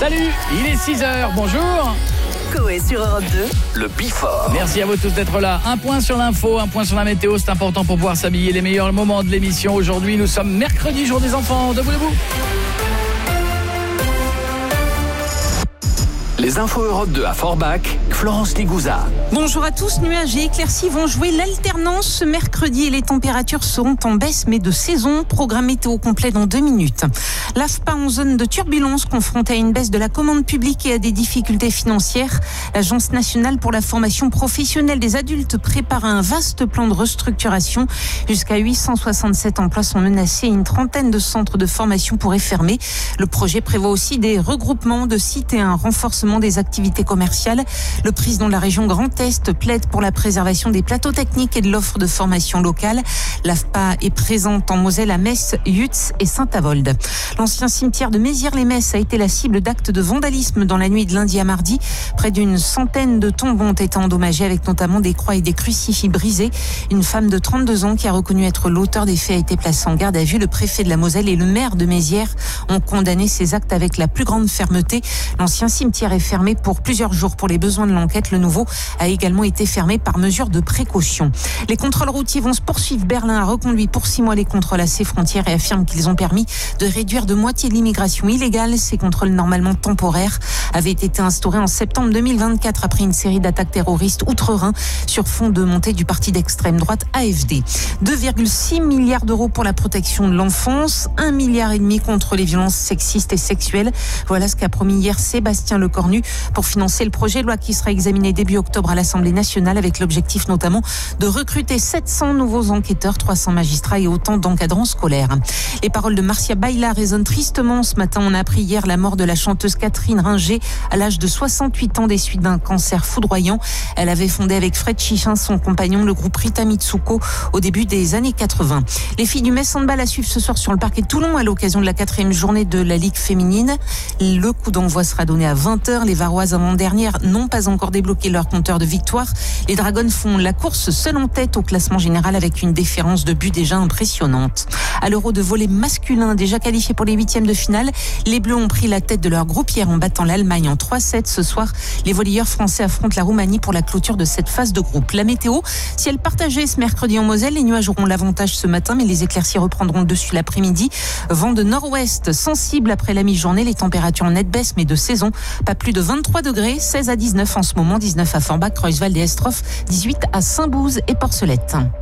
Salut, il est 6h, bonjour. Coé sur Europe 2. Le Before. Merci à vous tous d'être là. Un point sur l'info, un point sur la météo, c'est important pour pouvoir s'habiller. Les meilleurs moments de l'émission. Aujourd'hui, nous sommes mercredi, jour des enfants. Debout. Les infos Europe 2 à Forbach, Florence Ligouza. Bonjour à tous, nuages et éclaircies vont jouer l'alternance ce mercredi et les températures seront en baisse mais de saison. Programme météo complet dans 2 minutes. L'AFPA en zone de turbulence confrontée à une baisse de la commande publique et à des difficultés financières. L'Agence nationale pour la formation professionnelle des adultes prépare un vaste plan de restructuration. Jusqu'à 867 emplois sont menacés et une trentaine de centres de formation pourraient fermer. Le projet prévoit aussi des regroupements de sites et un renforcement des activités commerciales. Le président de la région Grand Est plaide pour la préservation des plateaux techniques et de l'offre de formation locale. L'AFPA est présente en Moselle à Metz, Yutz et Saint-Avold. L'ancien cimetière de Mézières-les-Messes a été la cible d'actes de vandalisme dans la nuit de lundi à mardi. Près d'une centaine de tombes ont été endommagées avec notamment des croix et des crucifix brisés. Une femme de 32 ans qui a reconnu être l'auteur des faits a été placée en garde à vue. Le préfet de la Moselle et le maire de Mézières ont condamné ces actes avec la plus grande fermeté. L'ancien cimetière est fermé pour plusieurs jours pour les besoins de l'enquête. Le nouveau a également été fermé par mesure de précaution. Les contrôles routiers vont se poursuivre. Berlin a reconduit pour 6 mois les contrôles à ses frontières et affirme qu'ils ont permis de réduire de moitié l'immigration illégale. Ces contrôles normalement temporaires avaient été instaurés en septembre 2024 après une série d'attaques terroristes outre-Rhin sur fond de montée du parti d'extrême droite AfD. 2,6 milliards d'euros pour la protection de l'enfance, 1,5 milliard contre les violences sexistes et sexuelles. Voilà ce qu'a promis hier Sébastien Lecornu pour financer le projet de loi qui sera examiné début octobre à l'Assemblée nationale avec l'objectif notamment de recruter 700 nouveaux enquêteurs, 300 magistrats et autant d'encadrants scolaires. Les paroles de Marcia Baila résonnent tristement. Ce matin, on a appris hier la mort de la chanteuse Catherine Ringer à l'âge de 68 ans des suites d'un cancer foudroyant. Elle avait fondé avec Fred Chichin, son compagnon, le groupe Rita Mitsuko au début des années 80. Les filles du Metz Handball à suivre ce soir sur le parquet de Toulon à l'occasion de la 4e journée de la Ligue féminine. Le coup d'envoi sera donné à 20h. Les Varoises avant-dernières n'ont pas encore débloqué leur compteur de victoire. Les Dragons font la course seule en tête au classement général avec une différence de but déjà impressionnante. À l'Euro de volley masculin, déjà qualifié pour les 8e de finale, les Bleus ont pris la tête de leur groupe hier en battant l'Allemagne en 3-7. Ce soir, les volleyeurs français affrontent la Roumanie pour la clôture de cette phase de groupe. La météo, ciel partagé ce mercredi en Moselle. Les nuages auront l'avantage ce matin, mais les éclaircies reprendront le dessus l'après-midi. Vent de nord-ouest sensible après la mi-journée. Les températures en nette baisse, mais de saison. Pas plus de 23 degrés, 16 à 19 en ce moment, 19 à Forbach, Creuswald et Estroff, 18 à Saint-Bouze et Porcelette.